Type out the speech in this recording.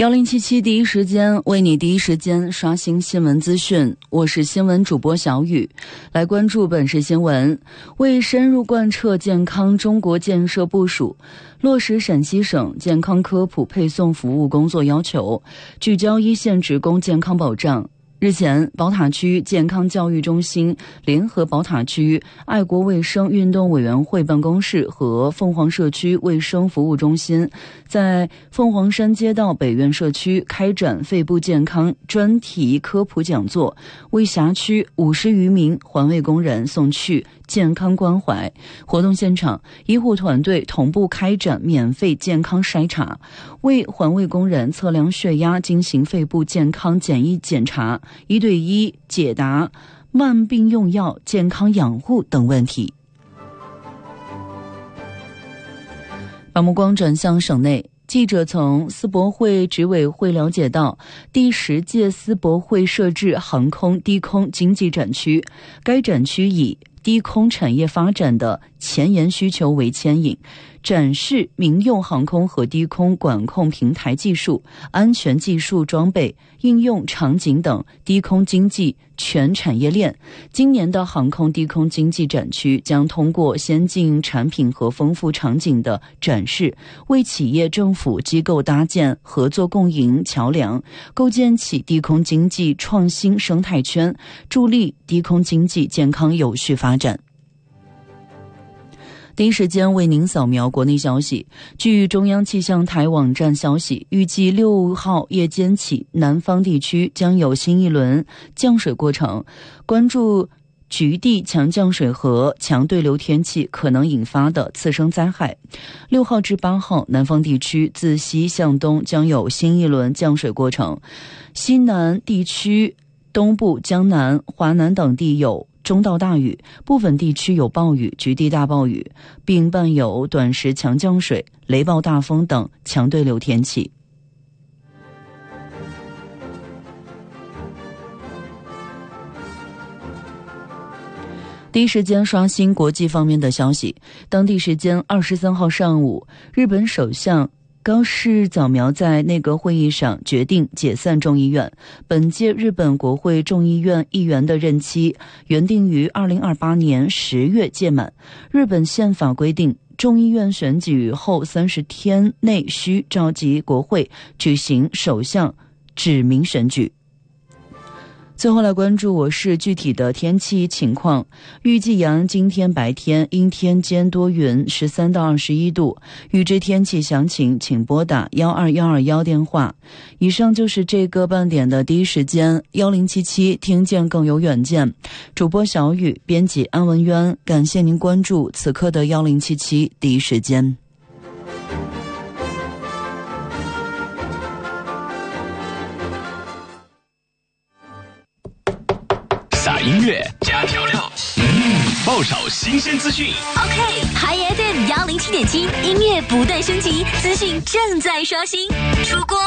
1077第一时间为你第一时间刷新新闻资讯，我是新闻主播小雨。来关注本市新闻。为深入贯彻健康中国建设部署，落实陕西省健康科普配送服务工作要求，聚焦一线职工健康保障。日前，宝塔区健康教育中心联合宝塔区爱国卫生运动委员会办公室和凤凰社区卫生服务中心，在凤凰山街道北苑社区开展肺部健康专题科普讲座，为辖区50余名环卫工人送去健康关怀。活动现场，医护团队同步开展免费健康筛查，为环卫工人测量血压，进行肺部健康简易检查，1对1解答慢病用药、健康养护等问题。把目光转向省内，记者从丝博会执委会了解到，第10届丝博会设置航空低空经济展区，该展区以低空产业发展的前沿需求为牵引，展示民用航空和低空管控平台技术、安全技术装备、应用场景等低空经济全产业链。今年的航空低空经济展区将通过先进产品和丰富场景的展示，为企业政府机构搭建合作共赢桥梁，构建起低空经济创新生态圈，助力低空经济健康有序发展。第一时间为您扫描国内消息。据中央气象台网站消息，预计6号夜间起，南方地区将有新一轮降水过程，关注局地强降水和强对流天气可能引发的次生灾害。6号至8号，南方地区自西向东将有新一轮降水过程，西南地区、东部、江南、华南等地有中到大雨，部分地区有暴雨、局地大暴雨，并伴有短时强降水、雷暴大风等强对流天气。第一时间刷新国际方面的消息。当地时间23号上午，日本首相高市早苗在内阁会议上决定解散众议院。本届日本国会众议院议员的任期原定于2028年10月届满。日本宪法规定，众议院选举后30天内需召集国会举行首相指名选举。最后来关注我市具体的天气情况。预计阳今天白天阴天兼多云，13到21度。预知天气详情，请拨打12121电话。以上就是这个半点的第一时间1077听见更有远见。主播小雨，编辑安文渊，感谢您关注此刻的1077第一时间。 撒音乐加调料，爆炒新鲜资讯。 OK，Hi FM107.7，音乐不断升级，资讯正在刷新。出锅